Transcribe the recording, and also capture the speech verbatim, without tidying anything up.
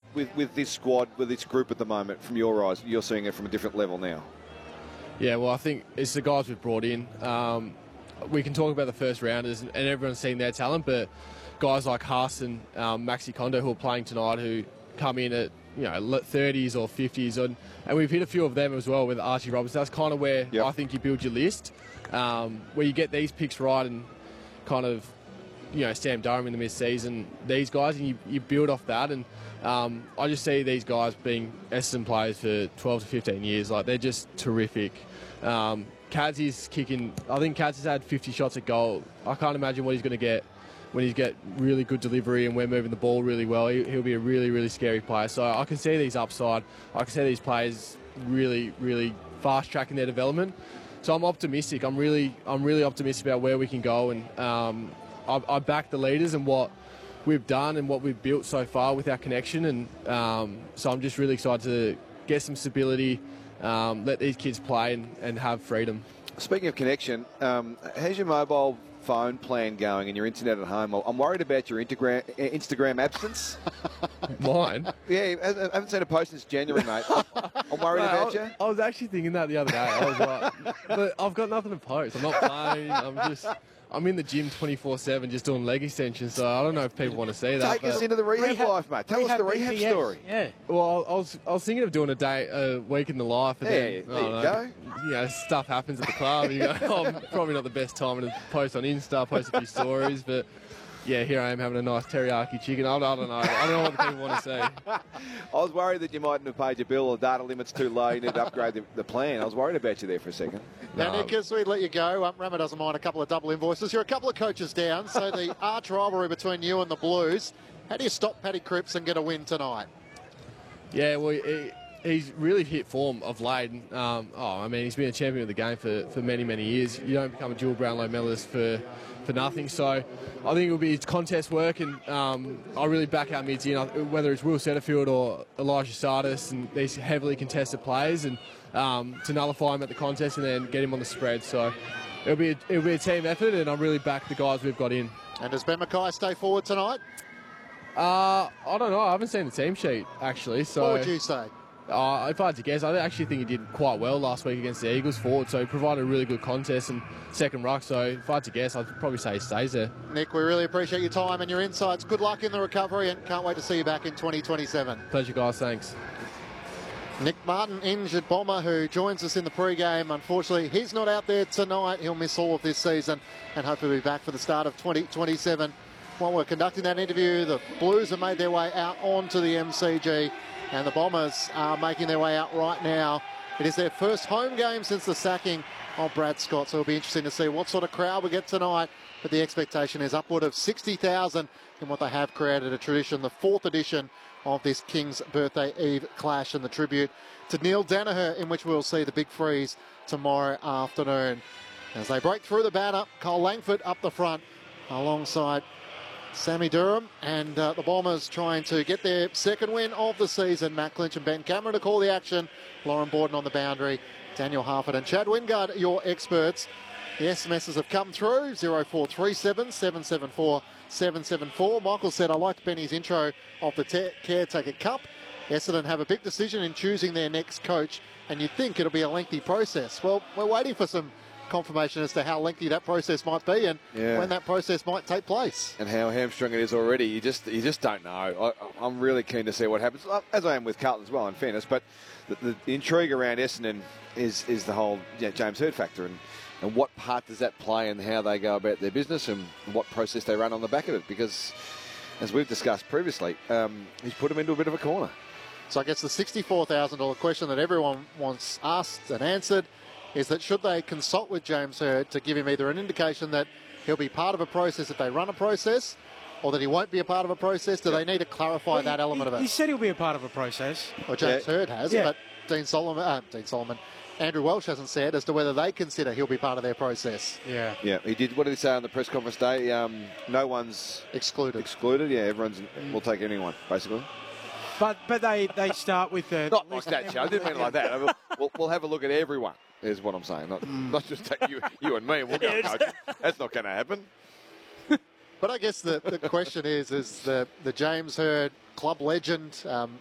with, with this squad, with this group at the moment, from your eyes? You're seeing it from a different level now. Yeah, well, I think it's the guys we've brought in. Um, we can talk about the first rounders, and everyone's seen their talent, but guys like Haas and um, Maxi Kondo, who are playing tonight, who come in at you know thirties or fifties, and, and we've hit a few of them as well with Archie Roberts. That's kind of where yep. I think you build your list, um, where you get these picks right and kind of, you know, Sam Durham in the mid-season, these guys, and you, you build off that. And um, I just see these guys being Essendon players for twelve to fifteen years. Like, they're just terrific. Um, Kadz's kicking, I think Kadz has had fifty shots at goal. I can't imagine what he's going to get when he's get really good delivery and we're moving the ball really well. He, he'll be a really, really scary player. So I can see these upside. I can see these players really, really fast-tracking their development. So I'm optimistic. I'm really, I'm really optimistic about where we can go. And um, I, I back the leaders and what we've done and what we've built so far with our connection. And um, so I'm just really excited to get some stability, um, let these kids play and, and have freedom. Speaking of connection, um, how's your mobile phone plan going and your internet at home? I'm worried about your Instagram, Instagram absence. Mine? Yeah, I haven't seen a post since January, mate. I'm worried no, about I was, you. I was actually thinking that the other day. I was like, but I've got nothing to post. I'm not playing. I'm just... I'm in the gym twenty-four seven just doing leg extensions, so I don't know if people want to see that. Take us into the rehab, rehab life, mate. Tell rehab us the rehab B P S. Story. Yeah. Well, I was I was thinking of doing a day, a week in the life. And yeah, then, there you know, go. You know, stuff happens at the club. You go, oh, I'm probably not the best time to post on Insta, post a few stories, but yeah, here I am having a nice teriyaki chicken. I, I don't know. I don't know what the people want to see. I was worried that you mightn't have paid your bill or data limit's too low. You need to upgrade the, the plan. I was worried about you there for a second. Now, no. Nick, as we let you go, um, Rama doesn't mind a couple of double invoices. You're a couple of coaches down, so the arch rivalry between you and the Blues. How do you stop Paddy Cripps and get a win tonight? Yeah, well, he, he's really hit form of late. Um, oh, I mean, he's been a champion of the game for, for many, many years. You don't become a dual Brownlow medalist for... for nothing, so I think it will be his contest work, and um, I really back our mids in, whether it's Will Setterfield or Elijah Sardis and these heavily contested players, and um, to nullify him at the contest and then get him on the spread. So it'll be a, it'll be a team effort, and I really back the guys we've got in. And does Ben Mackay stay forward tonight? Uh, I don't know. I haven't seen the team sheet actually. So what would you say? Uh, if I had to guess, I actually think he did quite well last week against the Eagles forward, so he provided a really good contest and second ruck, so if I had to guess, I'd probably say he stays there. Nick, we really appreciate your time and your insights. Good luck in the recovery and can't wait to see you back in twenty twenty-seven. Pleasure, guys. Thanks. Nick Martin, injured bomber, who joins us in the pre-game. Unfortunately, he's not out there tonight. He'll miss all of this season and hopefully be back for the start of twenty twenty-seven. While we're conducting that interview, the Blues have made their way out onto the M C G. And the Bombers are making their way out right now. It is their first home game since the sacking of Brad Scott. So it'll be interesting to see what sort of crowd we get tonight. But the expectation is upward of sixty thousand in what they have created a tradition, the fourth edition of this King's Birthday Eve clash, and the tribute to Neil Danaher, in which we'll see the big freeze tomorrow afternoon. As they break through the banner, Cole Langford up the front alongside Sammy Durham, and uh, the Bombers trying to get their second win of the season. Matt Clinch and Ben Cameron to call the action. Lauren Borden on the boundary. Daniel Harford and Chad Wingard, your experts. The S M Ses have come through. zero four three seven, seven seven four, seven seven four. Michael said, I liked Benny's intro of the te- Caretaker Cup. Essendon have a big decision in choosing their next coach, and you'd think it'll be a lengthy process. Well, we're waiting for some confirmation as to how lengthy that process might be and yeah. when that process might take place. And how hamstrung it is already. You just you just don't know. I, I'm really keen to see what happens, as I am with Carlton as well, in fairness. But the, the, the intrigue around Essendon is, is the whole yeah, James Hird factor, and, and what part does that play in how they go about their business and what process they run on the back of it. Because, as we've discussed previously, um, he's put them into a bit of a corner. So I guess the sixty-four thousand dollars question that everyone wants asked and answered is that should they consult with James Hird to give him either an indication that he'll be part of a process if they run a process, or that he won't be a part of a process? Do they need to clarify well, that he, element he, of it? He said he'll be a part of a process. Well, James yeah. Hird has, yeah. but Dean Solomon, uh, Dean Solomon, Andrew Welsh hasn't said as to whether they consider he'll be part of their process. Yeah. Yeah, he did. What did he say on the press conference day? Um, no one's excluded. Excluded, yeah, everyone's, we'll take anyone, basically. But but they, they start with the... Not like that, Joe. I didn't mean it like that. We'll, we'll have a look at everyone, is what I'm saying. Not, not just take you, you and me and we'll go coach. That's not going to happen. But I guess the, the question is, is the, the James Hird club legend, um,